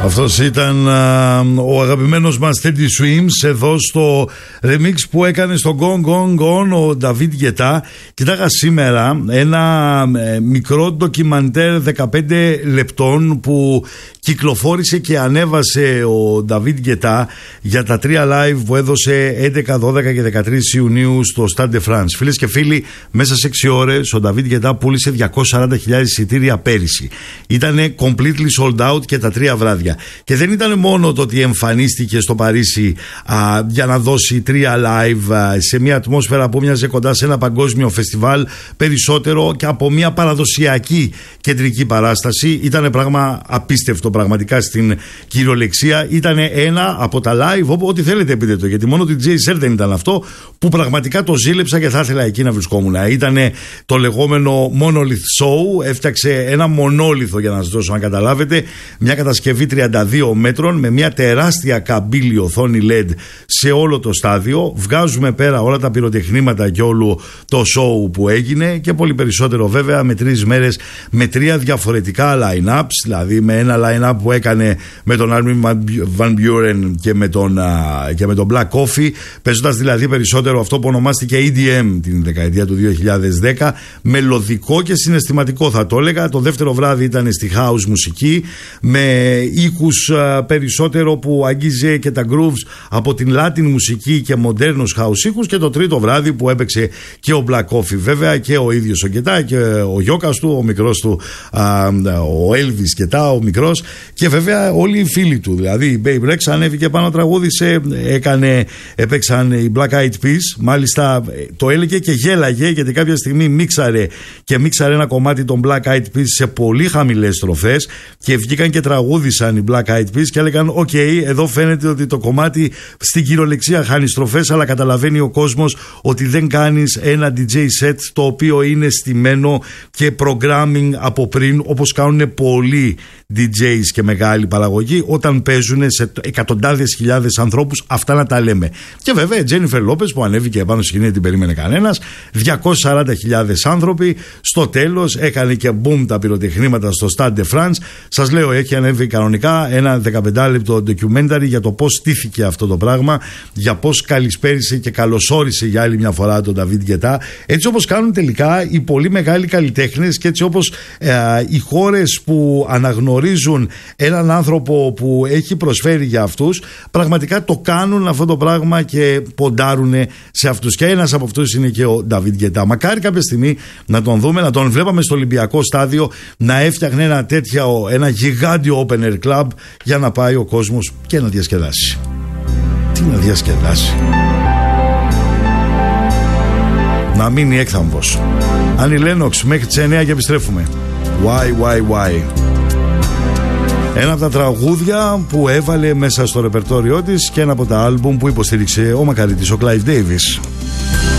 Αυτός ήταν ο αγαπημένος μας Teddy Swims εδώ στο remix που έκανε στο Gone Gone Gone ο David Guetta. Κοιτάγα σήμερα ένα μικρό ντοκιμαντέρ 15 λεπτών που κυκλοφόρησε και ανέβασε ο David Guetta για τα 3 live που έδωσε 11, 12 και 13 Ιουνίου στο Stade de France. Φίλες και φίλοι, μέσα σε 6 ώρες ο David Guetta πούλησε 240.000 εισιτήρια πέρυσι. Ήτανε completely sold out και τα 3 βράδια. Και δεν ήταν μόνο το ότι εμφανίστηκε στο Παρίσι για να δώσει 3 live σε μια ατμόσφαιρα που μοιάζε κοντά σε ένα παγκόσμιο φεστιβάλ, περισσότερο και από μια παραδοσιακή κεντρική παράσταση. Ήταν πράγμα απίστευτο πραγματικά στην κυριολεξία. Ήταν ένα από τα live, ό,τι θέλετε πείτε το, γιατί μόνο το DJ Set δεν ήταν αυτό που πραγματικά το ζήλεψα και θα ήθελα εκεί να βρισκόμουν. Ήταν το λεγόμενο Monolith Show. Έφτιαξε ένα μονόλιθο, για να σας δώσω να καταλάβετε, μια κατασκευή 32 μέτρων με μια τεράστια καμπύλη οθόνη LED σε όλο το στάδιο. Βγάζουμε πέρα όλα τα πυροτεχνήματα και όλο το show που έγινε και πολύ περισσότερο βέβαια με 3 μέρες με 3 διαφορετικά line-ups, δηλαδή με ένα line-up που έκανε με τον Armin van Buuren και με τον Black Coffee, παίζοντας δηλαδή περισσότερο αυτό που ονομάστηκε EDM την δεκαετία του 2010, μελωδικό και συναισθηματικό θα το έλεγα. Το δεύτερο βράδυ ήταν στη house μουσική με ήχους περισσότερο που αγγίζε και τα grooves από την Latin μουσική και μοντέρνους house ήχους, και το τρίτο βράδυ που έπαιξε και ο Black Coffee βέβαια και ο ίδιος ο Guetta και ο γιώκας του, ο μικρός του, ο Elvis Guetta ο μικρός, και βέβαια όλοι οι φίλοι του, δηλαδή η Babe Rex ανέβηκε πάνω, τραγούδισε, έπαιξαν οι Black Eyed Peas, μάλιστα το έλεγε και γέλαγε γιατί κάποια στιγμή μίξαρε ένα κομμάτι των Black Eyed Peas σε πολύ χαμηλές στροφές και βγήκαν και τραγούδισαν οι Black Eyed Peas και έλεγαν «ΟΚ, εδώ φαίνεται ότι το κομμάτι στην κυριολεξία χάνει στροφές, αλλά καταλαβαίνει ο κόσμος ότι δεν κάνεις ένα DJ set το οποίο είναι στημένο και programming από πριν, όπως κάνουν πολλοί DJs και μεγάλη παραγωγή όταν παίζουν σε εκατοντάδες χιλιάδες ανθρώπους, αυτά να τα λέμε». Και βέβαια η Jennifer Lopez που ανέβηκε πάνω στη σκηνή, δεν την περίμενε κανένας, 240.000 άνθρωποι, στο τέλος έκανε και boom τα πυροτεχνήματα στο Stade de France. Σας λέω, έχει ανέβει κανονικά ένα 15 λεπτό documentary για το πώς στήθηκε αυτό το πράγμα, για πώς καλησπέρισε και καλωσόρισε για άλλη μια φορά τον David Guetta, έτσι όπως κάνουν τελικά οι πολύ μεγάλοι καλλιτέχνες και έτσι όπως οι χώρες που αναγνωρίζουν έναν άνθρωπο που έχει προσφέρει για αυτούς, πραγματικά το κάνουν αυτό το πράγμα και ποντάρουν σε αυτούς, και ένας από αυτούς είναι και ο David Guetta. Μακάρι κάποια στιγμή να τον δούμε, να τον βλέπαμε στο Ολυμπιακό στάδιο να έφτιαχνε ένα γιγάντιο open air club για να πάει ο κόσμος και να διασκεδάσει. Τι να διασκεδάσει? Να μείνει έκθαμβος. Ανι Λένοξ μέχρι τις 9 και επιστρέφουμε. Why. Ένα από τα τραγούδια που έβαλε μέσα στο ρεπερτόριό της και ένα από τα άλμπουμ που υποστήριξε ο μακαρίτης ο Clive Davis.